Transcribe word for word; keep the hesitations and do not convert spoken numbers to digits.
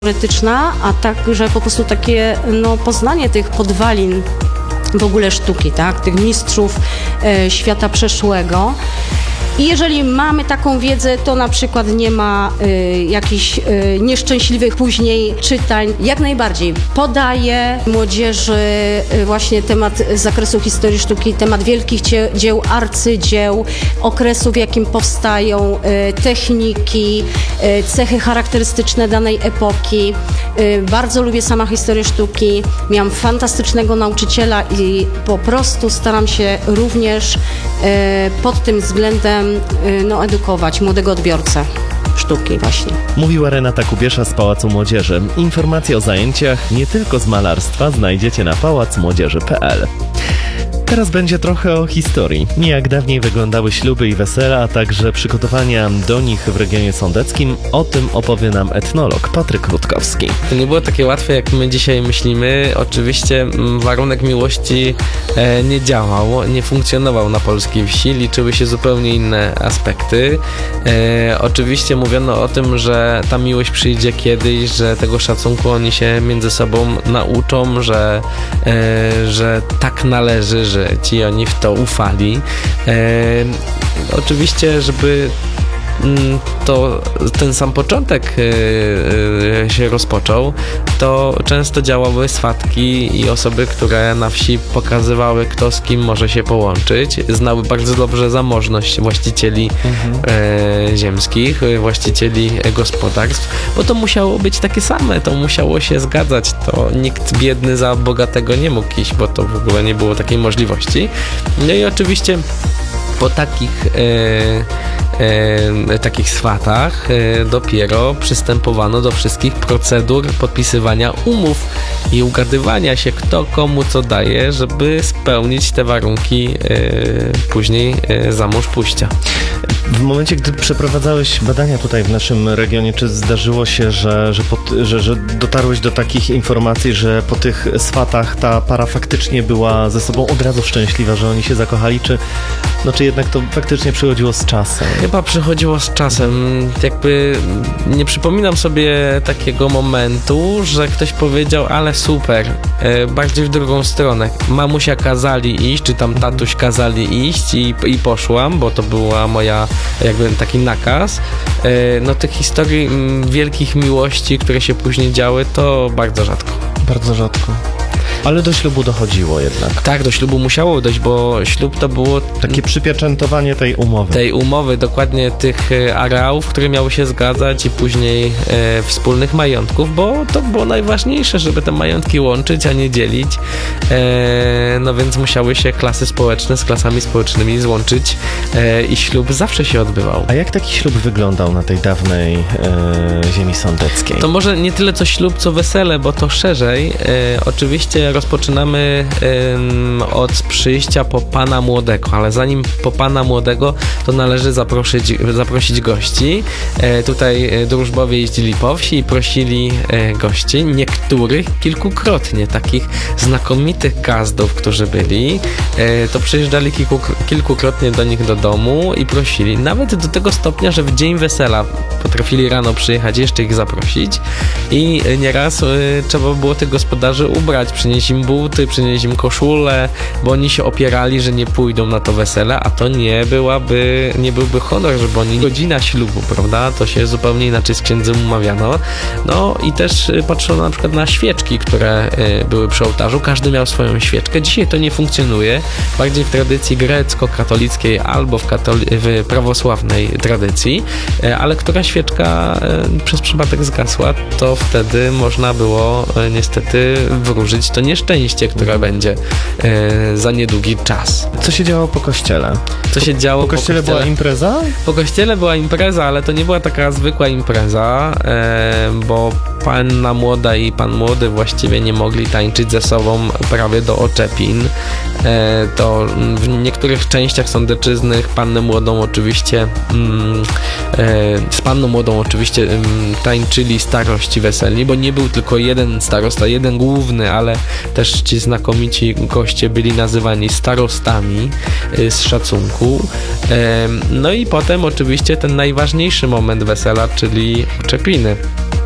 teoretyczna, a także po prostu takie no, poznanie tych podwalin w ogóle sztuki, tak? Tych mistrzów e, świata przeszłego. I jeżeli mamy taką wiedzę, to na przykład nie ma y, jakichś y, nieszczęśliwych później czytań. Jak najbardziej podaję młodzieży y, właśnie temat z zakresu historii sztuki, temat wielkich dzie- dzieł, arcydzieł, okresu, w jakim powstają y, techniki, y, cechy charakterystyczne danej epoki. Y, bardzo lubię sama historię sztuki. Miałam fantastycznego nauczyciela i po prostu staram się również y, pod tym względem no, edukować młodego odbiorcę sztuki właśnie. Mówiła Renata Kubiesza z Pałacu Młodzieży. Informacje o zajęciach nie tylko z malarstwa znajdziecie na pałac młodzieży kropka p l. Teraz będzie trochę o historii. Jak dawniej wyglądały śluby i wesela, a także przygotowania do nich w regionie sądeckim. O tym opowie nam etnolog Patryk Rutkowski. To nie było takie łatwe, jak my dzisiaj myślimy. Oczywiście warunek miłości e, nie działał, nie funkcjonował na polskiej wsi. Liczyły się zupełnie inne aspekty. E, oczywiście mówiono o tym, że ta miłość przyjdzie kiedyś, że tego szacunku oni się między sobą nauczą, że, e, że tak należy żyć i oni w to ufali. E, oczywiście, żeby to ten sam początek yy, się rozpoczął, to często działały swatki i osoby, które na wsi pokazywały, kto z kim może się połączyć. Znały bardzo dobrze zamożność właścicieli mhm. yy, ziemskich, właścicieli gospodarstw, bo to musiało być takie same, to musiało się zgadzać, to nikt biedny za bogatego nie mógł iść, bo to w ogóle nie było takiej możliwości. No i oczywiście po takich yy, E, takich swatach e, dopiero przystępowano do wszystkich procedur podpisywania umów i ugadywania się, kto komu co daje, żeby spełnić te warunki e, później e, za mąż pójścia. W momencie, gdy przeprowadzałeś badania tutaj w naszym regionie, czy zdarzyło się, że, że, pod, że, że dotarłeś do takich informacji, że po tych swatach ta para faktycznie była ze sobą od razu szczęśliwa, że oni się zakochali, czy, no, czy jednak to faktycznie przychodziło z czasem? Chyba przychodziło z czasem. Jakby nie przypominam sobie takiego momentu, że ktoś powiedział, ale super, e, bardziej w drugą stronę. Mamusia kazali iść, czy tam tatuś kazali iść i, i poszłam, bo to była moja jakby taki nakaz. E, no tych historii m, wielkich miłości, które się później działy, to bardzo rzadko. Bardzo rzadko. Ale do ślubu dochodziło jednak. Tak, do ślubu musiało dojść, bo ślub to było... Takie przypieczętowanie tej umowy. Tej umowy, dokładnie tych areałów, które miały się zgadzać i później e, wspólnych majątków, bo to było najważniejsze, żeby te majątki łączyć, a nie dzielić. E, no więc musiały się klasy społeczne z klasami społecznymi złączyć e, i ślub zawsze się odbywał. A jak taki ślub wyglądał na tej dawnej e, ziemi sądeckiej? To może nie tyle co ślub, co wesele, bo to szerzej. E, oczywiście rozpoczynamy ym, od przyjścia po pana młodego, ale zanim po pana młodego, to należy zaprosić, zaprosić gości. E, tutaj drużbowie jeździli po wsi i prosili e, gości, niektórych kilkukrotnie, takich znakomitych gazdów, którzy byli, e, to przyjeżdżali kilku, kilkukrotnie do nich do domu i prosili, nawet do tego stopnia, że w dzień wesela potrafili rano przyjechać, jeszcze ich zaprosić i nieraz e, trzeba było tych gospodarzy ubrać, przynieść im buty, przynieść im koszulę, bo oni się opierali, że nie pójdą na to wesele, a to nie byłaby, nie byłby honor, żeby oni godzina ślubu, prawda? To się zupełnie inaczej z księdzem umawiano. No i też patrzono na przykład na świeczki, które y, były przy ołtarzu. Każdy miał swoją świeczkę. Dzisiaj to nie funkcjonuje. Bardziej w tradycji grecko-katolickiej albo w, katoli- w prawosławnej tradycji, y, ale która świeczka y, przez przypadek zgasła, to wtedy można było y, niestety wróżyć to nieszczęście, które będzie e, za niedługi czas. Co się działo po kościele? Co się działo po kościele? Po kościele była impreza? Po kościele była impreza, ale to nie była taka zwykła impreza, e, bo panna młoda i pan młody właściwie nie mogli tańczyć ze sobą prawie do oczepin. E, to w niektórych częściach sądeczyzny pannę młodą oczywiście mm, e, z panną młodą oczywiście mm, tańczyli starości weselni, bo nie był tylko jeden starosta, jeden główny, ale też ci znakomici goście byli nazywani starostami y, z szacunku. E, no i potem oczywiście ten najważniejszy moment wesela, czyli oczepiny.